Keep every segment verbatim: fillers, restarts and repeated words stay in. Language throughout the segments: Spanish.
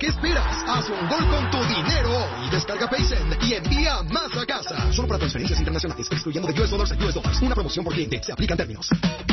¿Qué esperas? Haz un gol con tu dinero hoy. Descarga PaySend y envía más a casa. Solo para transferencias internacionales, excluyendo de U S dólares a U S dólares. Una promoción por cliente. Se aplican términos.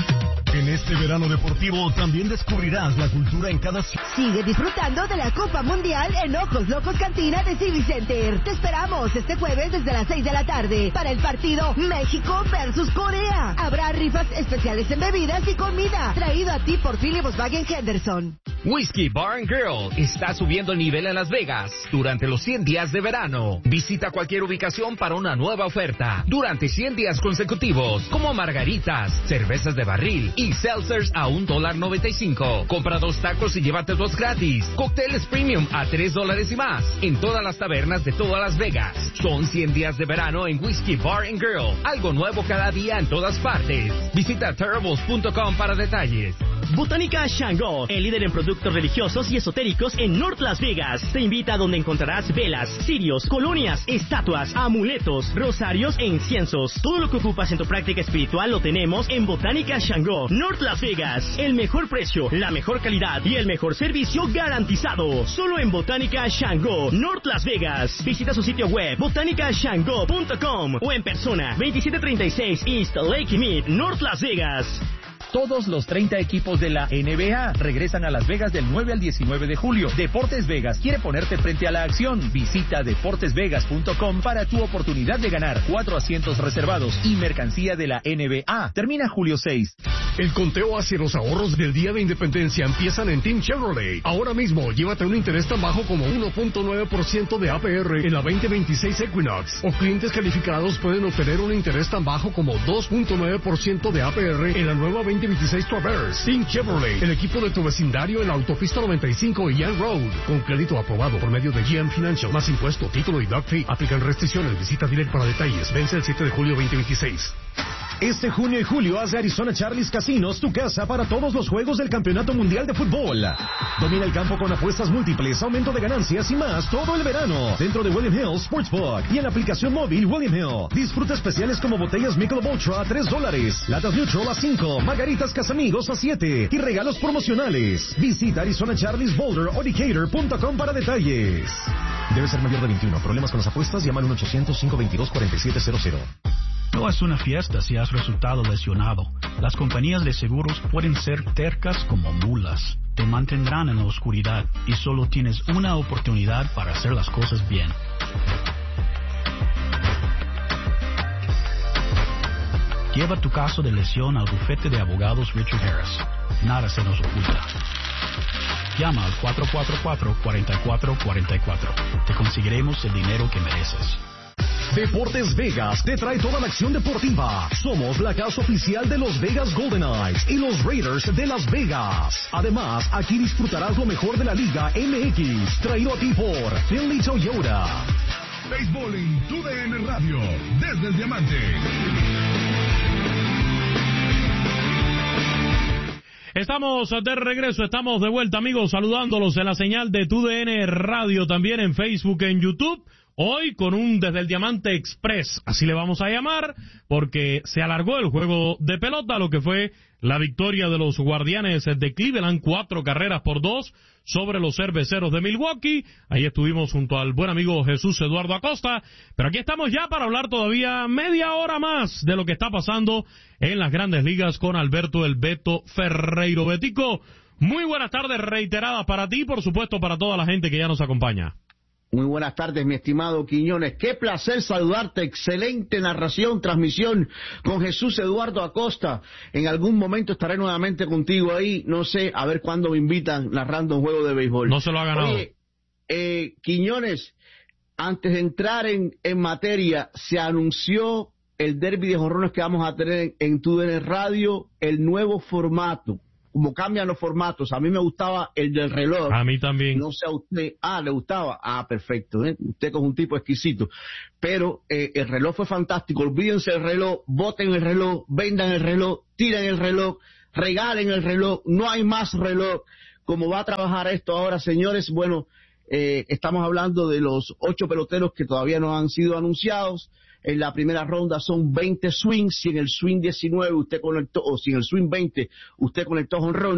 En este verano deportivo también descubrirás la cultura en cada ciudad. Sigue disfrutando de la Copa Mundial en Ojos Locos Cantina de Civic Center. Te esperamos este jueves desde las seis de la tarde para el partido México versus Corea. Habrá rifas especiales en bebidas y comida. Traído a ti por Philly Volkswagen Henderson. Whiskey Bar and Grill está subiendo el nivel en Las Vegas durante los cien días de verano. Visita cualquier ubicación para una nueva oferta durante cien días consecutivos, como margaritas, cervezas de barril y seltzers a un dólar noventa y cinco. Compra dos tacos y llévate dos gratis. Cócteles premium a tres dólares y más en todas las tabernas de todas Las Vegas. Son cien días de verano en Whiskey Bar and Grill. Algo nuevo cada día en todas partes. Visita terribles punto com para detalles. Botánica Shango, el líder en productos religiosos y esotéricos en North Las Vegas, te invita a donde encontrarás velas, cirios, colonias, estatuas, amuletos, rosarios e inciensos. Todo lo que ocupas en tu práctica espiritual lo tenemos en Botánica Shango, North Las Vegas. El mejor precio, la mejor calidad y el mejor servicio garantizado. Solo en Botánica Shango, North Las Vegas. Visita su sitio web botánica shango punto com o en persona veintisiete treinta y seis East Lake Mead, North Las Vegas. Todos los treinta equipos de la N B A regresan a Las Vegas del nueve al diecinueve de julio. Deportes Vegas quiere ponerte frente a la acción. Visita deportes vegas punto com para tu oportunidad de ganar cuatro asientos reservados y mercancía de la N B A. Termina julio seis. El conteo hacia los ahorros del Día de Independencia empiezan en Team Chevrolet. Ahora mismo, llévate un interés tan bajo como uno punto nueve por ciento de A P R en la veinte veintiséis Equinox. O clientes calificados pueden obtener un interés tan bajo como dos punto nueve por ciento de A P R en la nueva veinte veintiséis Traverse. Team Chevrolet, el equipo de tu vecindario en la autopista noventa y cinco y Young Road. Con crédito aprobado por medio de G M Financial. Más impuesto, título y doc fee. Aplican restricciones. Visita dealer para detalles. Vence el siete de julio veinte veintiséis. Este junio y julio haz de Arizona Charlie's Casinos tu casa para todos los juegos del Campeonato Mundial de Fútbol. Domina el campo con apuestas múltiples, aumento de ganancias y más todo el verano dentro de William Hill Sportsbook y en la aplicación móvil William Hill. Disfruta especiales como botellas Michelob Ultra a tres dólares, latas Neutral a cinco, margaritas Casamigos a siete y regalos promocionales. Visita Arizona Charlie's Boulder o Decatur punto com para detalles. Debe ser mayor de veintiuno. Problemas con las apuestas, llama al uno ochocientos, cinco veintidós, cuarenta y siete cero cero. No es una fiesta si has resultado lesionado. Las compañías de seguros pueden ser tercas como mulas. Te mantendrán en la oscuridad y solo tienes una oportunidad para hacer las cosas bien. Lleva tu caso de lesión al bufete de abogados Richard Harris. Nada se nos oculta. Llama al cuatro cuatro cuatro, cuatro cuatro cuatro cuatro. Te conseguiremos el dinero que mereces. Deportes Vegas te trae toda la acción deportiva. Somos la casa oficial de los Vegas Golden Knights y los Raiders de Las Vegas. Además, aquí disfrutarás lo mejor de la Liga M X, traído a ti por Finley Toyota. Béisbol en tu D N Radio, desde el Diamante. Estamos de regreso, estamos de vuelta, amigos, saludándolos en la señal de tu D N Radio, también en Facebook, en YouTube. Hoy con un Desde el Diamante Express, así le vamos a llamar, porque se alargó el juego de pelota, lo que fue la victoria de los Guardianes de Cleveland, cuatro carreras por dos sobre los Cerveceros de Milwaukee. Ahí estuvimos junto al buen amigo Jesús Eduardo Acosta, pero aquí estamos ya para hablar todavía media hora más de lo que está pasando en las Grandes Ligas con Alberto El Beto Ferreiro. Betico, muy buenas tardes reiteradas para ti y por supuesto para toda la gente que ya nos acompaña. Muy buenas tardes, mi estimado Quiñones. Qué placer saludarte. Excelente narración, transmisión con Jesús Eduardo Acosta. En algún momento estaré nuevamente contigo ahí. No sé, a ver cuándo me invitan narrando un juego de béisbol. No se lo ha ganado. Oye, eh, Quiñones, antes de entrar en, en materia, se anunció el derbi de jonrones que vamos a tener en, en tu D N Radio, el nuevo formato. Como cambian los formatos, a mí me gustaba el del reloj. A mí también. No sé a usted. Ah, ¿le gustaba? Ah, perfecto. ¿eh? Usted es un tipo exquisito. Pero eh, el reloj fue fantástico. Olvídense el reloj, boten el reloj, vendan el reloj, tiren el reloj, regalen el reloj. No hay más reloj. ¿Cómo va a trabajar esto ahora, señores? Bueno, eh, estamos hablando de los ocho peloteros que todavía no han sido anunciados. En la primera ronda son veinte swings, si en el swing diecinueve usted conectó, o si en el swing veinte usted conectó jonrón,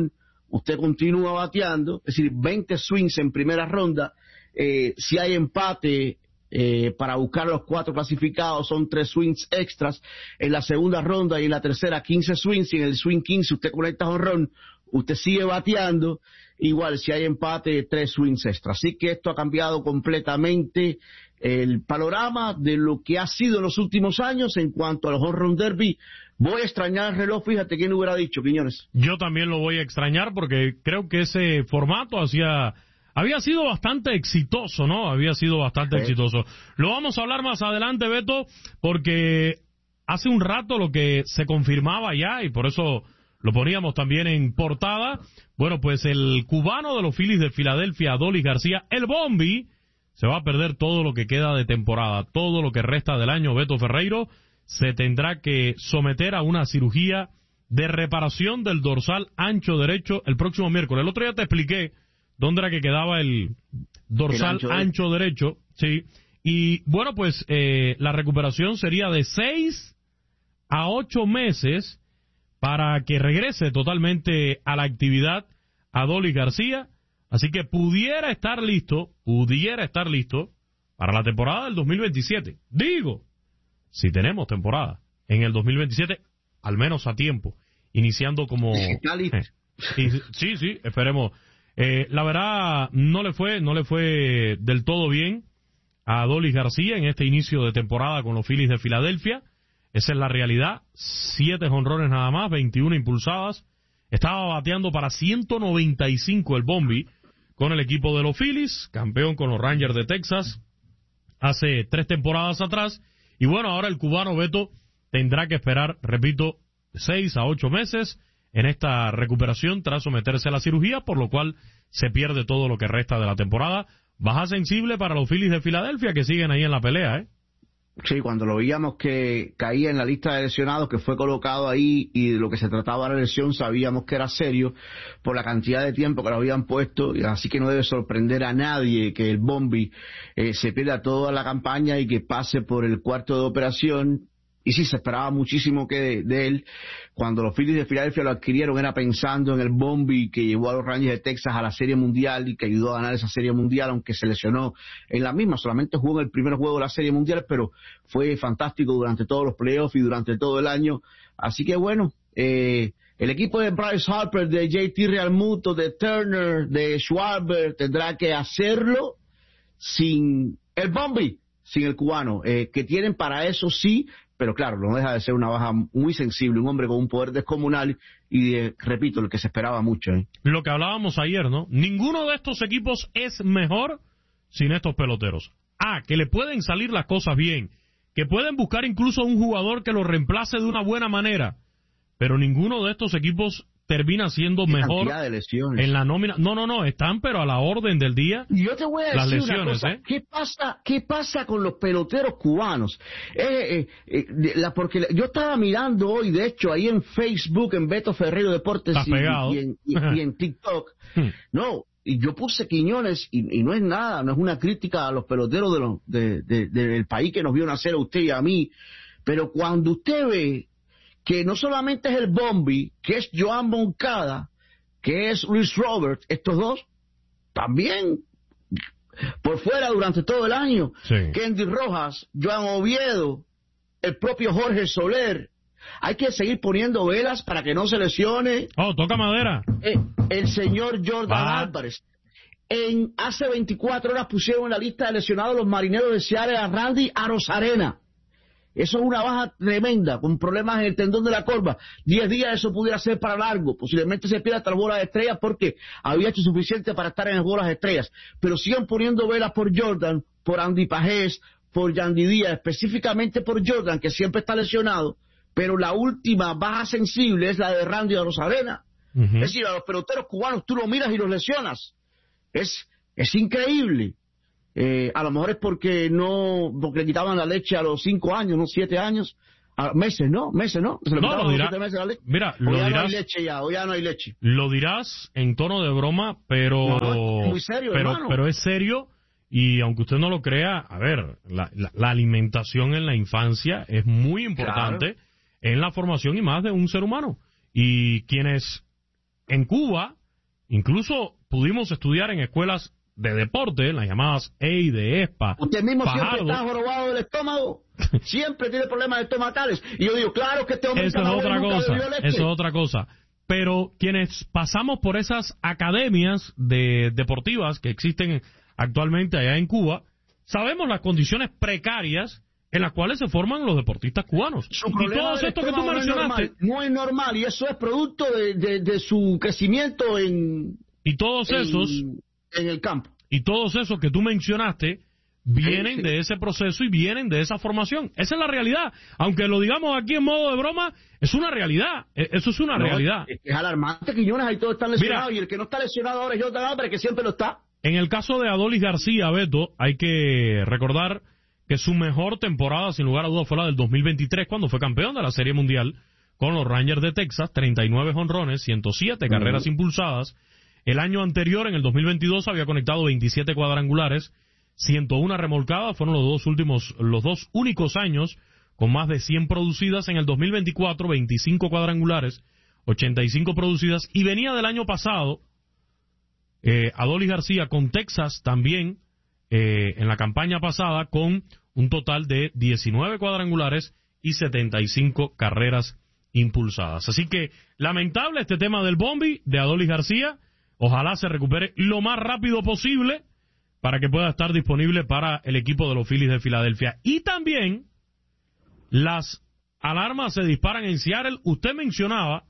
usted continúa bateando, es decir, veinte swings en primera ronda, eh, si hay empate, eh, para buscar los cuatro clasificados son tres swings extras, en la segunda ronda y en la tercera quince swings, y en el swing quince usted conecta jonrón, usted sigue bateando, igual si hay empate, tres swings extras. Así que esto ha cambiado completamente el panorama de lo que ha sido en los últimos años en cuanto a los home run derby. Voy a extrañar el reloj, fíjate quién hubiera dicho, Quiñones. Yo también lo voy a extrañar porque creo que ese formato hacía, había sido bastante exitoso, ¿no? Había sido bastante sí. exitoso. Lo vamos a hablar más adelante, Beto, porque hace un rato lo que se confirmaba ya, y por eso lo poníamos también en portada, bueno, pues el cubano de los Phillies de Filadelfia, Adolis García, el Bombi, se va a perder todo lo que queda de temporada, todo lo que resta del año. Beto Ferreiro se tendrá que someter a una cirugía de reparación del dorsal ancho derecho el próximo miércoles. El otro día te expliqué dónde era que quedaba el dorsal el ancho, ancho de... derecho, sí, y bueno, pues eh, la recuperación sería de seis a ocho meses para que regrese totalmente a la actividad Adolis García, así que pudiera estar listo, pudiera estar listo para la temporada del dos mil veintisiete. Digo, si tenemos temporada en el dos mil veintisiete, al menos a tiempo, iniciando como... Eh, y, sí, sí, esperemos. Eh, la verdad, no le fue, no le fue del todo bien a Adolis García en este inicio de temporada con los Phillies de Filadelfia. Esa es la realidad, siete jonrones nada más, veintiuna impulsadas, estaba bateando para ciento noventa y cinco el Bombi con el equipo de los Phillies, campeón con los Rangers de Texas hace tres temporadas atrás, y bueno, ahora el cubano Beto tendrá que esperar, repito, seis a ocho meses en esta recuperación tras someterse a la cirugía, por lo cual se pierde todo lo que resta de la temporada. Baja sensible para los Phillies de Filadelfia que siguen ahí en la pelea, ¿eh? Sí, cuando lo veíamos que caía en la lista de lesionados, que fue colocado ahí, y de lo que se trataba de la lesión, sabíamos que era serio por la cantidad de tiempo que lo habían puesto, y así que no debe sorprender a nadie que el Bombi eh, se pierda toda la campaña y que pase por el cuarto de operación. Y sí, se esperaba muchísimo que de, de él. Cuando los Phillies de Filadelfia lo adquirieron era pensando en el Bombi que llevó a los Rangers de Texas a la Serie Mundial y que ayudó a ganar esa Serie Mundial, aunque se lesionó en la misma. Solamente jugó en el primer juego de la Serie Mundial, pero fue fantástico durante todos los playoffs y durante todo el año. Así que bueno, eh, el equipo de Bryce Harper, de J T Realmuto, de Turner, de Schwarber, tendrá que hacerlo sin el Bombi, sin el cubano, eh, que tienen para eso sí. Pero claro, no deja de ser una baja muy sensible, un hombre con un poder descomunal y, eh, repito, lo que se esperaba mucho. ¿eh? Lo que hablábamos ayer, ¿no? Ninguno de estos equipos es mejor sin estos peloteros. Ah, que le pueden salir las cosas bien, que pueden buscar incluso un jugador que lo reemplace de una buena manera, pero ninguno de estos equipos termina siendo mejor en la nómina. No, no, no, están pero a la orden del día. Yo te voy a las decir lesiones, una cosa. ¿eh? ¿Qué pasa, qué pasa con los peloteros cubanos? Eh, eh, eh, la, porque yo estaba mirando hoy, de hecho, ahí en Facebook, en Beto Ferreiro Deportes y, y, en, y, y en TikTok. No, y yo puse Quiñones, y, y no es nada, no es una crítica a los peloteros de los, de, de, de, del país que nos vio nacer a usted y a mí, pero cuando usted ve que no solamente es el Bombi, que es Joan Moncada, que es Luis Robert, estos dos también por fuera durante todo el año, sí. Kendy Rojas, Joan Oviedo, el propio Jorge Soler. Hay que seguir poniendo velas para que no se lesione. Oh, toca madera. Eh, el señor Jordan ah. Álvarez. En hace veinticuatro horas pusieron en la lista de lesionados los Marineros de Seattle a Randy Arozarena. Eso es una baja tremenda, con problemas en el tendón de la corva. Diez días eso pudiera ser para largo. Posiblemente se pierda hasta las bolas de estrellas porque había hecho suficiente para estar en las bolas de estrellas. Pero siguen poniendo velas por Jordan, por Andy Pajés, por Yandy Díaz, específicamente por Jordan, que siempre está lesionado. Pero la última baja sensible es la de Randy Arozarena. Uh-huh. Es decir, a los peloteros cubanos tú los miras y los lesionas. Es, es increíble. Eh, a lo mejor es porque no, porque le quitaban la leche a los cinco años, no siete años, a meses, ¿no? Meses, ¿no? Se le no, lo dirá, meses la leche. Mira, o lo ya dirás, no hay leche ya, o ya no hay leche. Lo dirás en tono de broma, pero, no, es muy serio, pero, hermano. pero es serio, y aunque usted no lo crea, a ver, la, la, la alimentación en la infancia es muy importante claro. en la formación y más de un ser humano. Y quienes en Cuba Incluso pudimos estudiar en escuelas de deporte, las llamadas E I de ESPA. Usted mismo Fajardo. siempre está jorobado del estómago. Siempre tiene problemas estomacales. Y yo digo, claro que este hombre... Eso es otra cosa, eso es otra cosa. Pero quienes pasamos por esas academias de deportivas que existen actualmente allá en Cuba, sabemos las condiciones precarias en las cuales se forman los deportistas cubanos. Y todos estos que tú mencionaste... No es normal, y eso es producto de, de, de su crecimiento en... Y todos esos... En, en el campo. Y todos esos que tú mencionaste vienen sí, sí. de ese proceso y vienen de esa formación. Esa es la realidad. Aunque lo digamos aquí en modo de broma, es una realidad. Eso es una no, realidad. Es, es alarmante que Jonas ahí todos están lesionados. Mira, y el que no está lesionado ahora es Jonathan Álvarez, que siempre lo está. En el caso de Adolis García, Beto, hay que recordar que su mejor temporada, sin lugar a dudas, fue la del dos mil veintitrés, cuando fue campeón de la Serie Mundial con los Rangers de Texas, treinta y nueve jonrones, ciento siete uh-huh. carreras impulsadas. El año anterior, en el dos mil veintidós, había conectado veintisiete cuadrangulares, ciento uno remolcadas. Fueron los dos últimos, los dos únicos años con más de cien producidas. En el dos mil veinticuatro, veinticinco cuadrangulares, ochenta y cinco producidas. Y venía del año pasado, eh, Adolis García con Texas también, eh, en la campaña pasada, con un total de diecinueve cuadrangulares y setenta y cinco carreras impulsadas. Así que, lamentable este tema del Bombi, de Adolis García. Ojalá se recupere lo más rápido posible para que pueda estar disponible para el equipo de los Phillies de Filadelfia. Y también las alarmas se disparan en Seattle. Usted mencionaba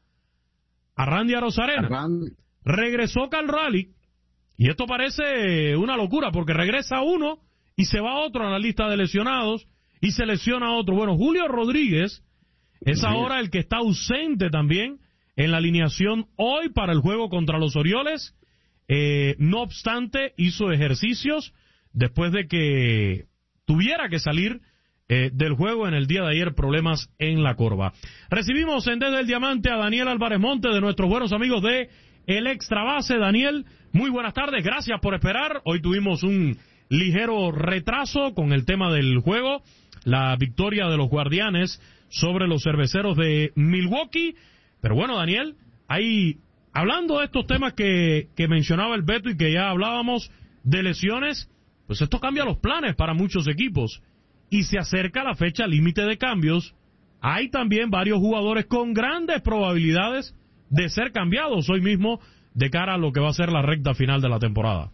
a Randy Arozarena. Randy. Regresó Cal Raleigh, y esto parece una locura porque regresa uno y se va otro a la lista de lesionados y se lesiona otro. Bueno, Julio Rodríguez es ahora el que está ausente también en la alineación hoy para el juego contra los Orioles. Eh, no obstante, hizo ejercicios después de que tuviera que salir eh, del juego en el día de ayer, problemas en la corva. Recibimos en Desde el Diamante a Daniel Álvarez Monte, de nuestros buenos amigos de El Extra Base. Daniel, muy buenas tardes, gracias por esperar. Hoy tuvimos un ligero retraso con el tema del juego, la victoria de los Guardianes sobre los Cerveceros de Milwaukee. Pero bueno, Daniel, ahí, hablando de estos temas que, que mencionaba el Beto y que ya hablábamos de lesiones, pues esto cambia los planes para muchos equipos. Y se acerca la fecha límite de cambios. Hay también varios jugadores con grandes probabilidades de ser cambiados hoy mismo de cara a lo que va a ser la recta final de la temporada.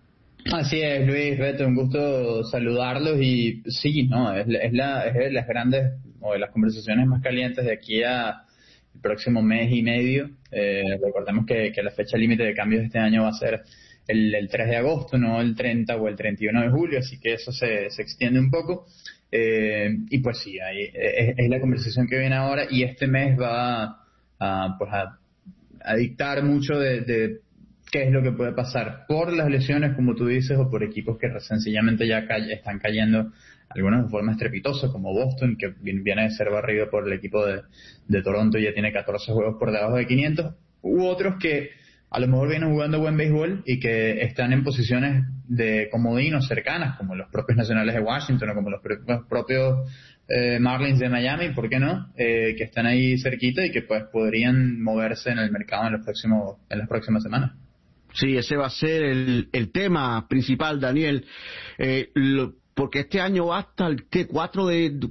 Así es, Luis, Beto, un gusto saludarlos. Y sí, no, es, es, la, es de las grandes, o de las conversaciones más calientes de aquí a el próximo mes y medio. Eh, recordemos que, que la fecha límite de cambios de este año va a ser el, el tres de agosto, no el treinta o el treinta y uno de julio, así que eso se, se extiende un poco. Eh, y pues sí, ahí, es, es la conversación que viene ahora, y este mes va a, pues a, a dictar mucho de, de qué es lo que puede pasar por las lesiones, como tú dices, o por equipos que sencillamente ya ca- están cayendo, algunos de forma estrepitosa, como Boston, que viene de ser barrido por el equipo de, de Toronto y ya tiene catorce juegos por debajo de quinientos, u otros que a lo mejor vienen jugando buen béisbol y que están en posiciones de comodinos cercanas, como los propios Nacionales de Washington o como los, pr- los propios eh, Marlins de Miami, ¿por qué no? Eh, que están ahí cerquita y que pues podrían moverse en el mercado en los próximos, en las próximas semanas. Sí, ese va a ser el, el tema principal, Daniel. Eh, lo, porque este año va hasta el ¿qué? cuatro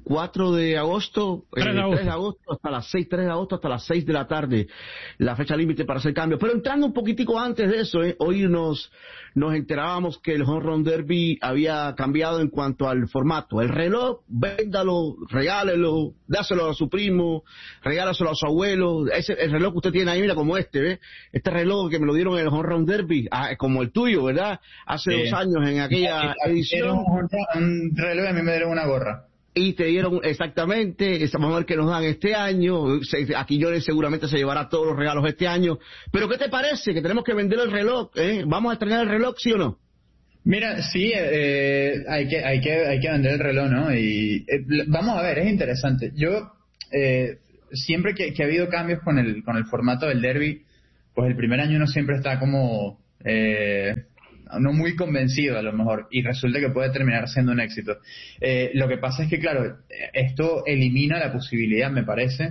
de agosto, tres de agosto. Eh, tres de agosto hasta las seis, tres de agosto hasta las seis de la tarde, la fecha límite para hacer cambios. Pero entrando un poquitico antes de eso, eh, hoy nos, nos enterábamos que el Home Run Derby había cambiado en cuanto al formato. El reloj, véndalo, regálelo, dáselo a su primo, regálaselo a su abuelo. Ese, el reloj que usted tiene ahí, mira, como este, ¿ves? Este reloj que me lo dieron en el Home Run Derby, ah, como el tuyo, ¿verdad? Hace sí. dos años en aquella sí, edición. Un reloj y a mí me dieron una gorra. Y te dieron exactamente, vamos a ver qué nos dan este año. Aquí Jones seguramente se llevará todos los regalos este año. Pero ¿qué te parece? Que tenemos que vender el reloj, ¿eh? ¿Vamos a estrenar el reloj, sí o no? Mira, sí, eh, hay que hay que hay que vender el reloj, ¿no? Y eh, vamos a ver, es interesante. Yo eh, siempre que, que ha habido cambios con el con el formato del derby, pues el primer año uno siempre está como eh, no muy convencido a lo mejor, y resulta que puede terminar siendo un éxito. Eh, lo que pasa es que, claro, esto elimina la posibilidad, me parece,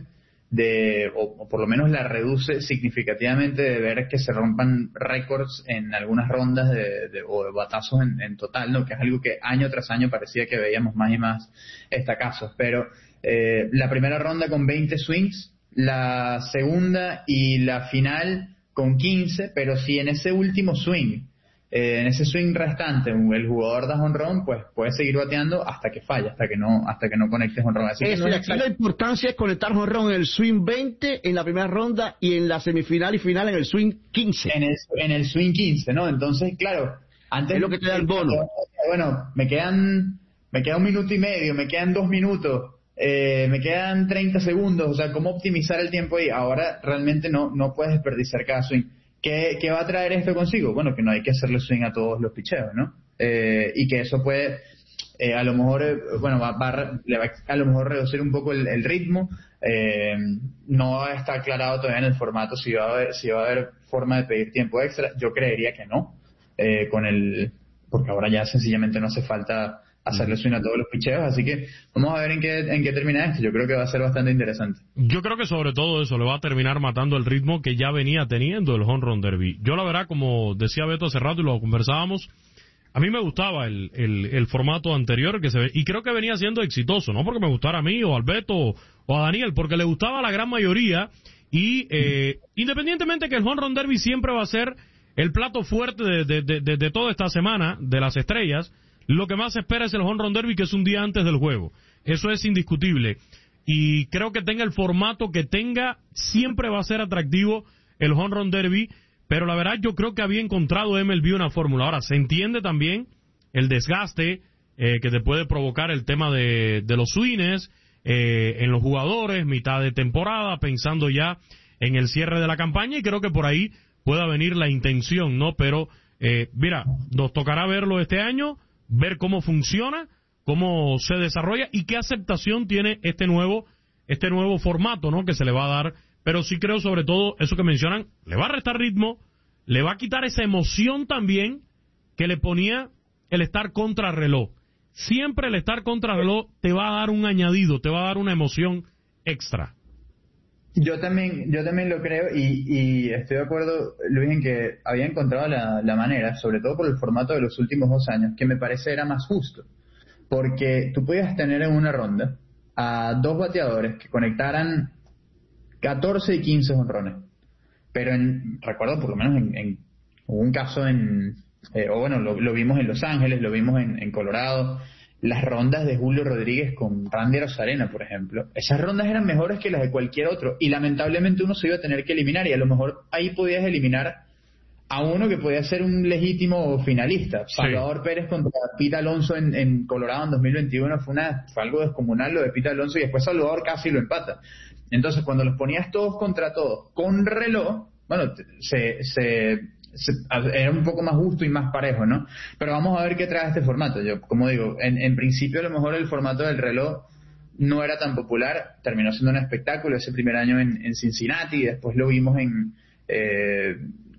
de o, o por lo menos la reduce significativamente de ver que se rompan récords en algunas rondas de, de, o de batazos en, en total, ¿no? Que es algo que año tras año parecía que veíamos más y más estacazos. Pero eh, la primera ronda con veinte swings, la segunda y la final con quince, pero si en ese último swing, eh, en ese swing restante, el jugador da jonrón, pues puede seguir bateando hasta que falle, hasta que no, hasta que no conecte jonrón. Así es, que no aquí la importancia es conectar jonrón en el swing veinte en la primera ronda y en la semifinal y final en el swing quince. En el, en el swing quince, ¿no? Entonces, claro, antes es lo que te da el bono. Bueno, me quedan, me queda un minuto y medio, me quedan dos minutos. Eh, me quedan treinta segundos, o sea, ¿cómo optimizar el tiempo ahí? Ahora realmente no, no puedes desperdiciar cada swing. ¿Qué, ¿Qué va a traer esto consigo? Bueno, que no hay que hacerle swing a todos los picheos, ¿no? Eh, y que eso puede, eh, a lo mejor, eh, bueno, va, va, le va a lo mejor reducir un poco el, el ritmo. Eh, no está aclarado todavía en el formato si va a haber, si va a haber forma de pedir tiempo extra. Yo creería que no, eh, con el, porque ahora ya sencillamente no hace falta hacerle swing a todos los picheos, así que vamos a ver en qué en qué termina esto. Yo creo que va a ser bastante interesante. Yo creo que sobre todo eso le va a terminar matando el ritmo que ya venía teniendo el Home Run Derby. Yo la verdad, como decía Beto hace rato y lo conversábamos, a mí me gustaba el, el, el formato anterior que se ve, y creo que venía siendo exitoso, no porque me gustara a mí o a Beto o, o a Daniel, porque le gustaba a la gran mayoría, y eh, independientemente que el Home Run Derby siempre va a ser el plato fuerte de, de, de, de, de toda esta semana, de las estrellas, lo que más se espera es el Home Run Derby, que es un día antes del juego. Eso es indiscutible. Y creo que tenga el formato que tenga, siempre va a ser atractivo el Home Run Derby. Pero la verdad, yo creo que había encontrado M L B una fórmula. Ahora, se entiende también el desgaste eh, que te puede provocar el tema de, de los swings eh, en los jugadores, mitad de temporada, pensando ya en el cierre de la campaña. Y creo que por ahí pueda venir la intención, ¿no? Pero, eh, mira, nos tocará verlo este año, ver cómo funciona, cómo se desarrolla y qué aceptación tiene este nuevo este nuevo formato, ¿no?, que se le va a dar. Pero sí creo, sobre todo, eso que mencionan, le va a restar ritmo, le va a quitar esa emoción también que le ponía el estar contra reloj. Siempre el estar contra reloj te va a dar un añadido, te va a dar una emoción extra. Yo también, yo también lo creo y, y estoy de acuerdo, Luis, en que había encontrado la, la manera, sobre todo por el formato de los últimos dos años, que me parece era más justo. Porque tú podías tener en una ronda a dos bateadores que conectaran catorce y quince jonrones. Pero en, recuerdo por lo menos en, en hubo un caso en, eh, o bueno, lo, lo vimos en Los Ángeles, lo vimos en, en Colorado, las rondas de Julio Rodríguez con Randy Arozarena, por ejemplo. Esas rondas eran mejores que las de cualquier otro y lamentablemente uno se iba a tener que eliminar y a lo mejor ahí podías eliminar a uno que podía ser un legítimo finalista. Sí. Salvador Pérez contra Pete Alonso en, en Colorado en dos mil veintiuno fue, una, fue algo descomunal lo de Pete Alonso y después Salvador casi lo empata. Entonces cuando los ponías todos contra todos con reloj, bueno, se, se, se era un poco más justo y más parejo, ¿no? Pero vamos a ver qué trae este formato. Yo, como digo, en, en principio a lo mejor el formato del reloj no era tan popular, terminó siendo un espectáculo ese primer año en, en Cincinnati y después lo vimos en eh,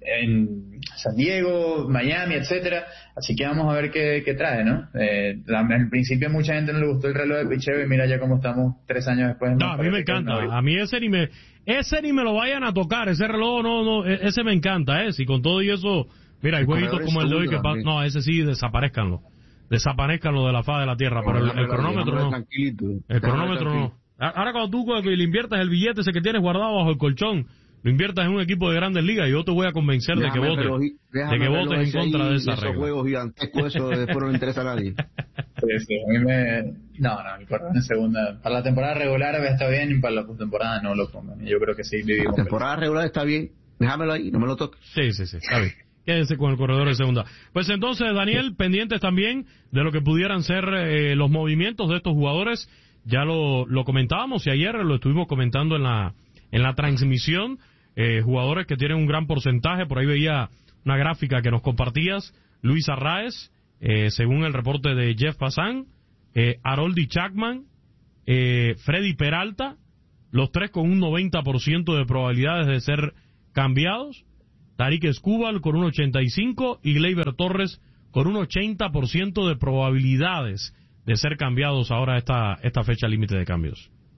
en San Diego, Miami, etcétera, así que vamos a ver qué, qué trae, ¿no? Eh, la, en principio a mucha gente no le gustó el reloj de picheo y mira ya cómo estamos tres años después. No, a mí me encanta, a mí ese ni me ese ni me lo vayan a tocar, ese reloj no, no, ese me encanta, ¿eh? Si con todo y eso, mira, hay jueguitos como el de hoy que pa- no, ese sí, desaparezcanlo, desaparezcanlo de la faz de la tierra, pero el, el cronómetro no, el cronómetro no. Ahora cuando tú le inviertas el billete ese que tienes guardado bajo el colchón, lo inviertas en un equipo de Grandes Ligas y yo te voy a convencer déjame de que votes reloj, de que votes en contra de esa regla. Esos juegos gigantescos, eso después no le interesa a nadie. Sí, sí, a mí me... No, no, el corredor en segunda. Para la temporada regular está bien y para la postemporada no lo pongan. Yo creo que sí vivimos. La temporada pero... regular está bien, déjamelo ahí, no me lo toques. Sí, sí, sí, está bien. Quédense con el corredor de segunda. Pues entonces, Daniel, pendientes también de lo que pudieran ser eh, los movimientos de estos jugadores. Ya lo, lo comentábamos y ayer lo estuvimos comentando en la, en la transmisión. Eh, jugadores que tienen un gran porcentaje, por ahí veía una gráfica que nos compartías, Luis Arraez, eh, según el reporte de Jeff Passan, eh, Aroldis Chapman, eh, Freddy Peralta, los tres con un noventa por ciento de probabilidades de ser cambiados, Tarik Skubal con un ochenta y cinco por ciento y Gleyber Torres con un ochenta por ciento de probabilidades de ser cambiados ahora esta, esta fecha límite de cambios.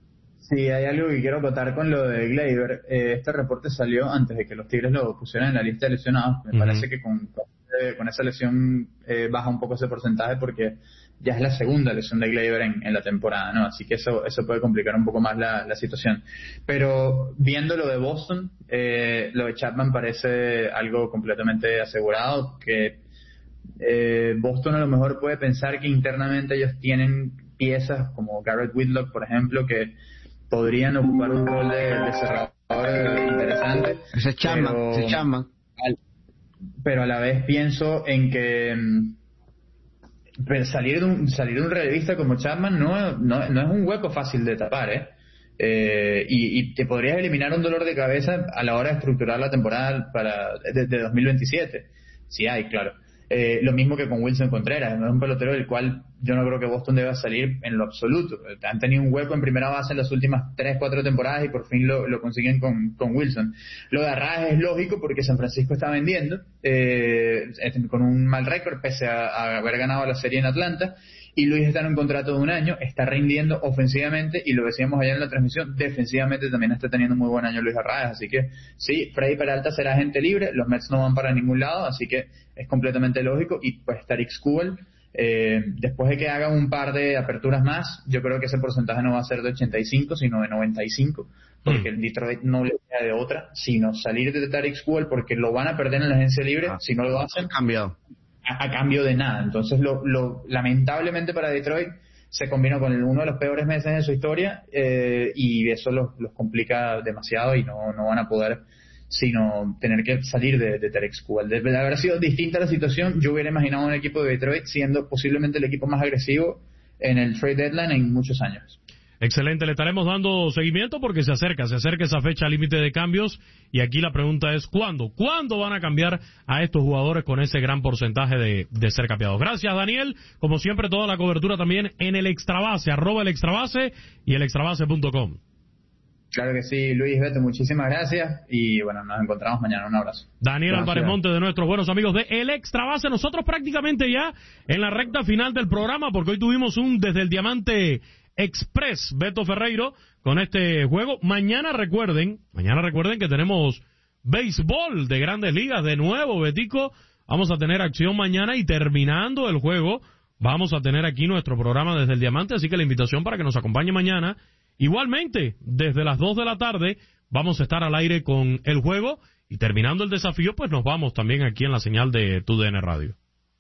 Sí, hay algo que quiero acotar con lo de Gleyber. Eh, este reporte salió antes de que los Tigres lo pusieran en la lista de lesionados. Me uh-huh. parece que con, con, con esa lesión eh, baja un poco ese porcentaje porque ya es la segunda lesión de Gleyber en, en la temporada, ¿no? Así que eso eso puede complicar un poco más la, la situación. Pero viendo lo de Boston, eh, lo de Chapman parece algo completamente asegurado, que eh, Boston a lo mejor puede pensar que internamente ellos tienen piezas como Garrett Whitlock, por ejemplo, que podrían ocupar un rol de, de cerrador interesante. Ese Chapman, pero, ese Chapman. Al, pero a la vez pienso en que pero salir de un salir de un relevista como Chapman no, no, no es un hueco fácil de tapar, ¿eh? Eh, y, y te podrías eliminar un dolor de cabeza a la hora de estructurar la temporada para de, de dos mil veintisiete. Sí hay, claro. Eh, lo mismo que con Wilson Contreras, es un pelotero del cual yo no creo que Boston deba salir en lo absoluto. Han tenido un hueco en primera base en las últimas tres, cuatro temporadas y por fin lo, lo consiguen con, con Wilson. Lo de Arraez es lógico porque San Francisco está vendiendo eh, con un mal récord pese a, a haber ganado la serie en Atlanta, y Luis está en un contrato de un año, está rindiendo ofensivamente y lo decíamos ayer en la transmisión, defensivamente también está teniendo muy buen año Luis Arraez, así que sí, Freddy Peralta será agente libre, los Mets no van para ningún lado, así que es completamente lógico. Y pues Tarik Skubal, eh, después de que haga un par de aperturas más, yo creo que ese porcentaje no va a ser de ochenta y cinco sino de noventa y cinco, porque el Detroit no le queda de otra sino salir de Tarik Skubal porque lo van a perder en la agencia libre, ah, si no lo hacen cambiado a, a cambio de nada. Entonces lo, lo lamentablemente para Detroit se combina con el, uno de los peores meses de su historia, eh, y eso los, los complica demasiado y no, no van a poder sino tener que salir de, de Tarik Skubal. De, de haber sido distinta la situación, yo hubiera imaginado un equipo de Detroit siendo posiblemente el equipo más agresivo en el trade deadline en muchos años. Excelente, le estaremos dando seguimiento porque se acerca, se acerca esa fecha límite de cambios, y aquí la pregunta es ¿cuándo? ¿Cuándo van a cambiar a estos jugadores con ese gran porcentaje de, de ser cambiados? Gracias, Daniel. Como siempre, toda la cobertura también en el Extrabase, arroba el Extrabase y el extrabase punto com. Claro que sí, Luis, Beto, muchísimas gracias y bueno, nos encontramos mañana. Un abrazo. Daniel Álvarez Monte, de nuestros buenos amigos de El Extrabase. Nosotros prácticamente ya en la recta final del programa, porque hoy tuvimos un Desde el Diamante Express, Beto Ferreiro, con este juego. Mañana recuerden, mañana recuerden que tenemos béisbol de Grandes Ligas de nuevo, Betico. Vamos a tener acción mañana y terminando el juego vamos a tener aquí nuestro programa Desde el Diamante, así que la invitación para que nos acompañe mañana. Igualmente, desde las dos de la tarde vamos a estar al aire con el juego y terminando el desafío, pues nos vamos también aquí en la señal de Tu D N Radio.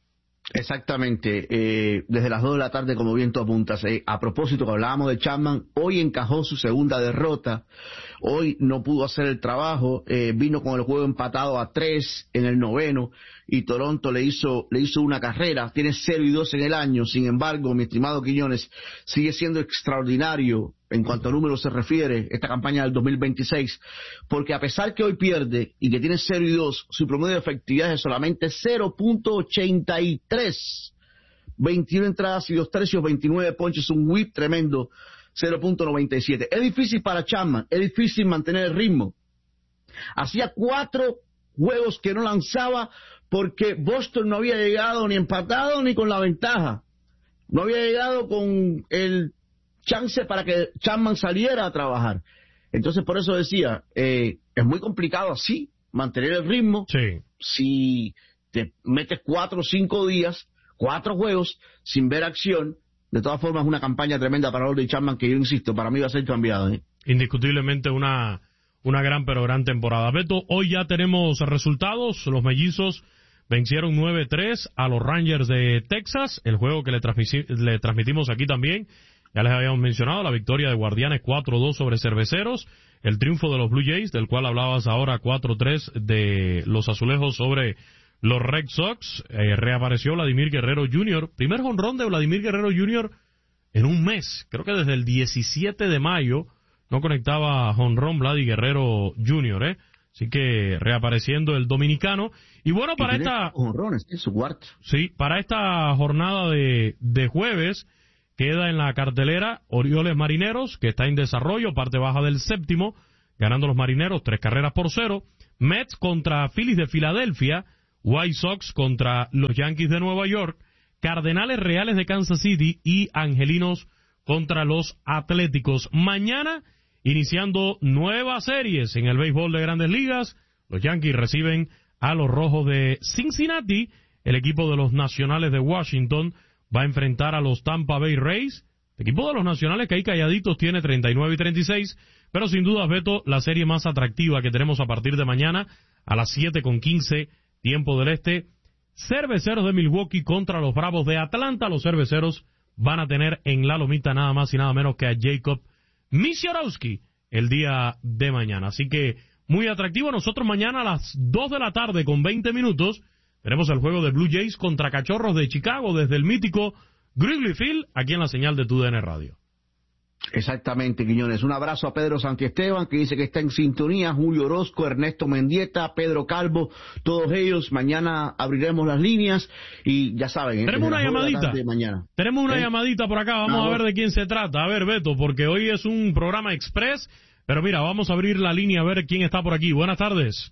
Exactamente, eh, desde las dos de la tarde, como bien tú apuntas. Eh, a propósito, que hablábamos de Chapman, hoy encajó su segunda derrota, hoy no pudo hacer el trabajo, eh, vino con el juego empatado a tres en el noveno, y Toronto le hizo le hizo una carrera, tiene cero y dos en el año. Sin embargo, mi estimado Quiñones, sigue siendo extraordinario en cuanto a números se refiere esta campaña del dos mil veintiséis, porque a pesar que hoy pierde y que tiene cero y dos, su promedio de efectividad es solamente cero punto ochenta y tres, veintiuna entradas y dos tercios, veintinueve ponches, un whip tremendo, cero punto noventa y siete. Es difícil para Chapman, es difícil mantener el ritmo. Hacía cuatro juegos que no lanzaba porque Boston no había llegado ni empatado ni con la ventaja, no había llegado con el chance para que Chapman saliera a trabajar. Entonces, por eso decía, eh, es muy complicado así mantener el ritmo. Sí. Si te metes cuatro o cinco días, cuatro juegos sin ver acción, de todas formas es una campaña tremenda para Aroldis Chapman, que yo insisto, para mí va a ser cambiado, ¿eh? Indiscutiblemente una una gran pero gran temporada. Beto, hoy ya tenemos resultados. Los Mellizos vencieron nueve tres a los Rangers de Texas, el juego que le, transmisi- le transmitimos aquí también. Ya les habíamos mencionado la victoria de Guardianes cuatro dos sobre Cerveceros, el triunfo de los Blue Jays, del cual hablabas ahora, cuatro tres de los Azulejos sobre los Red Sox. Eh, reapareció Vladimir Guerrero junior, primer jonrón de Vladimir Guerrero junior en un mes, creo que desde el diecisiete de mayo no conectaba jonrón Vladi Guerrero junior, ¿eh? Así que reapareciendo el dominicano. Y bueno, para y esta... jonrones, es su cuarto. Sí, para esta jornada de, de jueves queda en la cartelera Orioles Marineros, que está en desarrollo, parte baja del séptimo, ganando los Marineros tres carreras por cero. Mets contra Phillies de Filadelfia, White Sox contra los Yankees de Nueva York, Cardenales Reales de Kansas City y Angelinos contra los Atléticos. Mañana iniciando nuevas series en el béisbol de Grandes Ligas. Los Yankees reciben a los Rojos de Cincinnati. El equipo de los Nacionales de Washington va a enfrentar a los Tampa Bay Rays. El equipo de los Nacionales, que ahí calladitos, tiene treinta y nueve y treinta y seis, pero sin duda, Beto, la serie más atractiva que tenemos a partir de mañana a las siete con quince, tiempo del este. Cerveceros de Milwaukee contra los Bravos de Atlanta. Los Cerveceros van a tener en la lomita nada más y nada menos que a Jacob Misiorowski el día de mañana. Así que muy atractivo. Nosotros mañana a las dos de la tarde con veinte minutos tenemos el juego de Blue Jays contra Cachorros de Chicago desde el mítico Wrigley Field, aquí en la señal de T U D N Radio. Exactamente, Quiñones. Un abrazo a Pedro Santiesteban, que dice que está en sintonía, Julio Orozco, Ernesto Mendieta, Pedro Calvo, todos ellos. Mañana abriremos las líneas y ya saben. Tenemos una llamadita. Mañana. Tenemos una ¿Eh? llamadita por acá, vamos no, a ver de quién se trata. A ver, Beto, porque hoy es un programa express, pero mira, vamos a abrir la línea a ver quién está por aquí. Buenas tardes.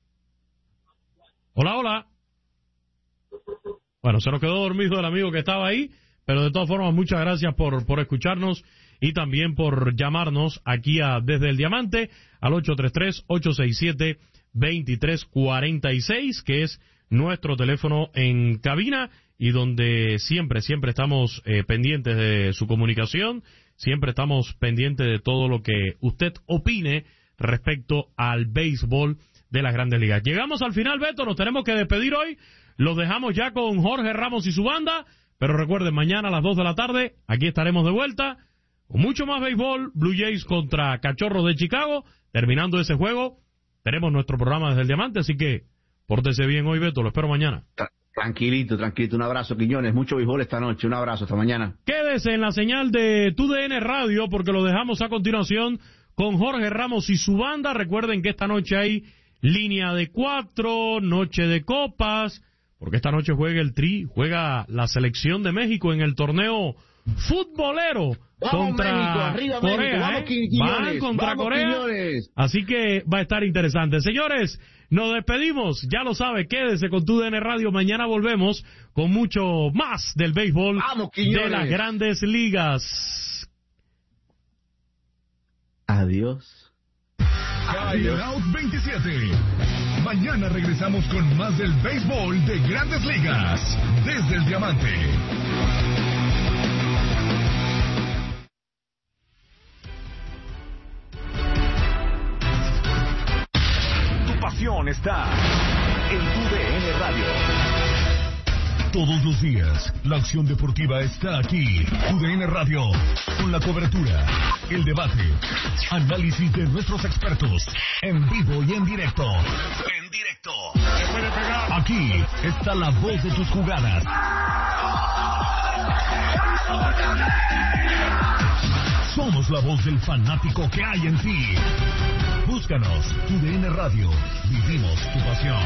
Hola, hola. Bueno, se nos quedó dormido el amigo que estaba ahí, pero de todas formas, muchas gracias por, por escucharnos y también por llamarnos aquí a Desde el Diamante al ocho tres tres, ocho seis siete, dos tres cuatro seis, que es nuestro teléfono en cabina y donde siempre, siempre estamos eh, pendientes de su comunicación, siempre estamos pendientes de todo lo que usted opine respecto al béisbol de las Grandes Ligas. Llegamos al final, Beto, nos tenemos que despedir hoy, los dejamos ya con Jorge Ramos y su banda, pero recuerden, mañana a las dos de la tarde, aquí estaremos de vuelta, con mucho más béisbol, Blue Jays contra Cachorros de Chicago. Terminando ese juego, tenemos nuestro programa Desde el Diamante, así que pórtese bien hoy, Beto, lo espero mañana. Tranquilito, tranquilito, un abrazo, Quiñones, mucho béisbol esta noche, un abrazo, hasta mañana. Quédese en la señal de T U D N Radio, porque lo dejamos a continuación con Jorge Ramos y su banda. Recuerden que esta noche hay línea de cuatro, noche de copas, porque esta noche juega el Tri, juega la selección de México en el torneo futbolero vamos contra México, arriba Corea, México, vamos, ¿eh? Quiñones, Van contra vamos, Corea, Quiñones. Así que va a estar interesante. Señores, nos despedimos, ya lo sabe, quédese con T U D N Radio, mañana volvemos con mucho más del béisbol vamos, de las Grandes Ligas. Adiós. Adiós. Out veintisiete. Mañana regresamos con más del béisbol de Grandes Ligas desde el Diamante. Tu pasión está en T U D N Radio. Todos los días, la acción deportiva está aquí. T U D N Radio, con la cobertura, el debate, análisis de nuestros expertos, en vivo y en directo. En directo. Aquí está la voz de tus jugadas. Somos la voz del fanático que hay en ti. Búscanos, T U D N Radio. Vivimos tu pasión.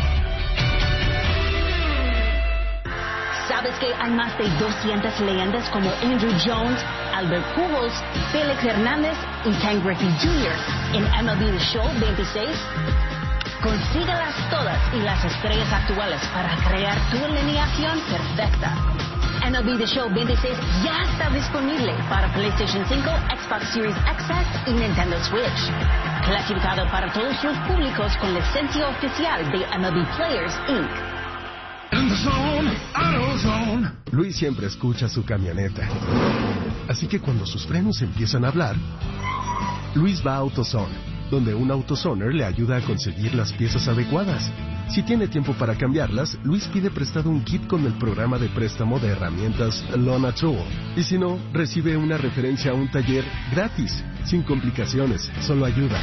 ¿Sabes que hay más de doscientas leyendas como Andrew Jones, Albert Pujols, Félix Hernández y Ken Griffey junior en M L B The Show veintiséis? Consíguelas todas y las estrellas actuales para crear tu alineación perfecta. M L B The Show veintiséis ya está disponible para PlayStation cinco, Xbox Series X S y Nintendo Switch. Clasificado para todos los públicos con licencia oficial de M L B Players incorporated. Luis siempre escucha su camioneta. Así que cuando sus frenos empiezan a hablar, Luis va a AutoZone, donde un AutoZoner le ayuda a conseguir las piezas adecuadas. Si tiene tiempo para cambiarlas, Luis pide prestado un kit con el programa de préstamo de herramientas Lona Tool. Y si no, recibe una referencia a un taller gratis, sin complicaciones, solo ayuda.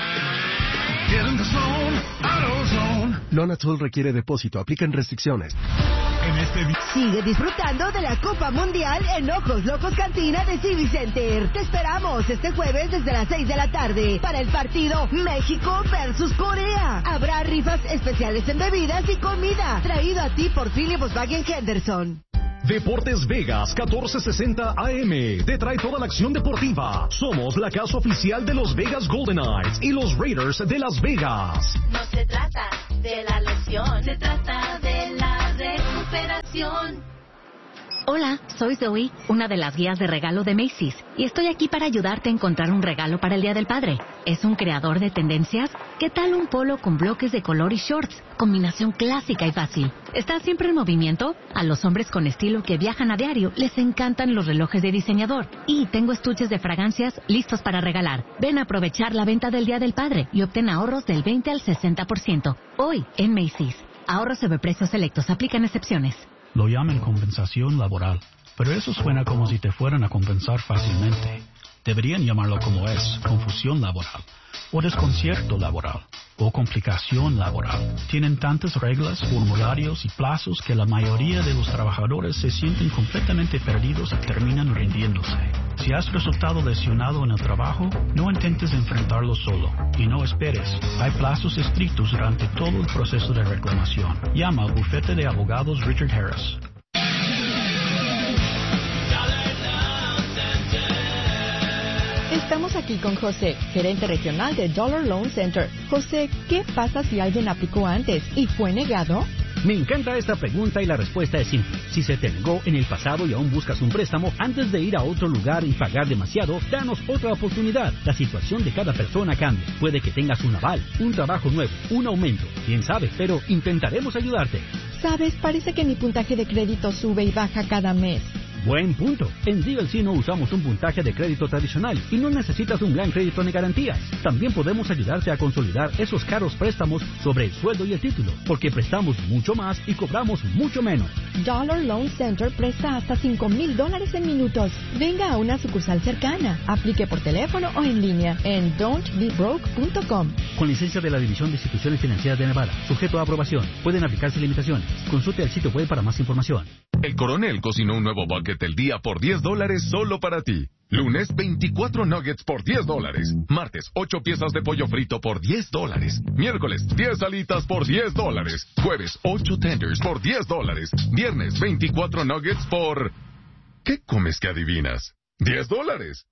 Lona Tool requiere depósito, aplican restricciones. En este vi- Sigue disfrutando de la Copa Mundial en Ojos Locos Cantina de Civic Center. Te esperamos este jueves desde las seis de la tarde para el partido México versus Corea. Habrá rifas especiales en bebidas y comida, traído a ti por Philip Volkswagen Henderson. Deportes Vegas catorce sesenta A M te trae toda la acción deportiva. Somos la casa oficial de los Vegas Golden Knights y los Raiders de Las Vegas. No se trata de la lesión, se trata de la recuperación. Hola, soy Zoe, una de las guías de regalo de Macy's, y estoy aquí para ayudarte a encontrar un regalo para el Día del Padre. ¿Es un creador de tendencias? ¿Qué tal un polo con bloques de color y shorts? Combinación clásica y fácil. ¿Estás siempre en movimiento? A los hombres con estilo que viajan a diario les encantan los relojes de diseñador. Y tengo estuches de fragancias listos para regalar. Ven a aprovechar la venta del Día del Padre y obtén ahorros del veinte al sesenta por ciento. Hoy en Macy's. Ahorros sobre precios selectos. Aplican excepciones. Lo llaman compensación laboral, pero eso suena como si te fueran a compensar fácilmente. Deberían llamarlo como es, confusión laboral, o desconcierto laboral, o complicación laboral. Tienen tantas reglas, formularios y plazos que la mayoría de los trabajadores se sienten completamente perdidos y terminan rindiéndose. Si has resultado lesionado en el trabajo, no intentes enfrentarlo solo y no esperes. Hay plazos estrictos durante todo el proceso de reclamación. Llama al bufete de abogados Richard Harris. Estamos aquí con José, gerente regional de Dollar Loan Center. José, ¿qué pasa si alguien aplicó antes y fue negado? Me encanta esta pregunta y la respuesta es simple. Si se te negó en el pasado y aún buscas un préstamo, antes de ir a otro lugar y pagar demasiado, danos otra oportunidad. La situación de cada persona cambia. Puede que tengas un aval, un trabajo nuevo, un aumento. Quién sabe, pero intentaremos ayudarte. Sabes, parece que mi puntaje de crédito sube y baja cada mes. Buen punto. En D L C no usamos un puntaje de crédito tradicional y no necesitas un gran crédito ni garantías. También podemos ayudarte a consolidar esos caros préstamos sobre el sueldo y el título, porque prestamos mucho más y cobramos mucho menos. Dollar Loan Center presta hasta cinco mil dólares en minutos. Venga a una sucursal cercana. Aplique por teléfono o en línea en don't be broke punto com. Con licencia de la División de Instituciones Financieras de Nevada, sujeto a aprobación. Pueden aplicarse limitaciones. Consulte el sitio web para más información. El Coronel cocinó un nuevo bucket del día por diez dólares solo para ti. Lunes, veinticuatro nuggets por diez dólares. Martes, ocho piezas de pollo frito por diez dólares. Miércoles, diez alitas por diez dólares. Jueves, ocho tenders por diez dólares. Viernes, veinticuatro nuggets por... ¿Qué comes que adivinas? diez dólares.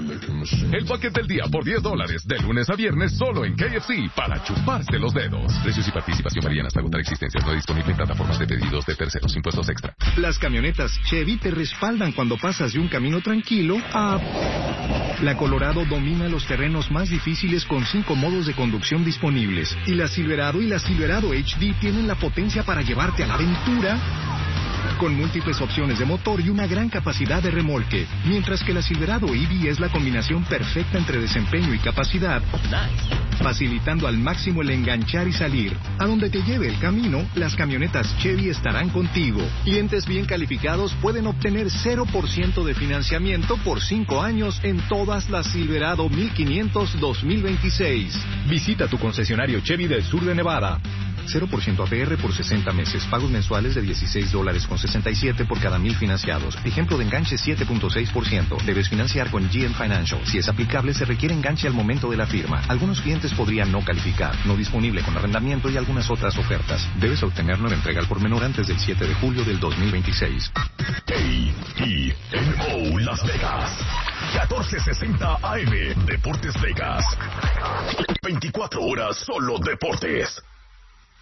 El paquete del día por diez dólares, de lunes a viernes, solo en K F C, para chuparse los dedos. Precios y participación varían hasta agotar existencias. No disponible en plataformas de pedidos de terceros. Impuestos extra. Las camionetas Chevy te respaldan cuando pasas de un camino tranquilo a... La Colorado domina los terrenos más difíciles con cinco modos de conducción disponibles. Y la Silverado y la Silverado H D tienen la potencia para llevarte a la aventura... con múltiples opciones de motor y una gran capacidad de remolque, mientras que la Silverado E V es la combinación perfecta entre desempeño y capacidad, facilitando al máximo el enganchar y salir. A donde te lleve el camino, las camionetas Chevy estarán contigo. Clientes bien calificados pueden obtener cero por ciento de financiamiento por cinco años en todas las Silverado mil quinientos dos mil veintiséis. Visita tu concesionario Chevy del sur de Nevada. cero por ciento A P R por sesenta meses. Pagos mensuales de dieciséis dólares con sesenta y siete por cada mil financiados. Ejemplo de enganche siete punto seis por ciento. Debes financiar con G M Financial. Si es aplicable, se requiere enganche al momento de la firma. Algunos clientes podrían no calificar. No disponible con arrendamiento y algunas otras ofertas. Debes obtener nueva entrega al por menor antes del siete de julio del dos mil veintiséis. K E N O Las Vegas. catorce sesenta A M. Deportes Vegas. veinticuatro horas solo deportes.